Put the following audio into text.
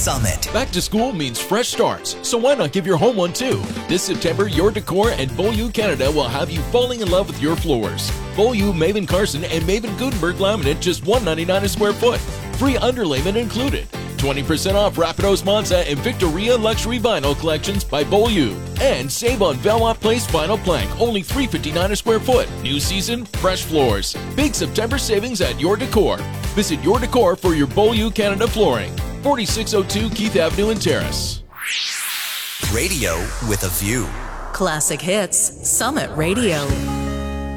Summit. Back to school means fresh starts, so why not give your home one too? This September, Your Decor and Beaulieu Canada will have you falling in love with your floors. Beaulieu, Maven Carson, and Maven Gutenberg laminate just $199 a square foot. Free underlayment included. 20% off Rapidos Monza and Victoria Luxury Vinyl collections by Beaulieu. And save on Velot Place Vinyl Plank, only $359 a square foot. New season, fresh floors. Big September savings at Your Decor. Visit Your Decor for your Beaulieu Canada flooring. 4602 Keith Avenue in Terrace. Radio with a view. Classic Hits, Summit Radio.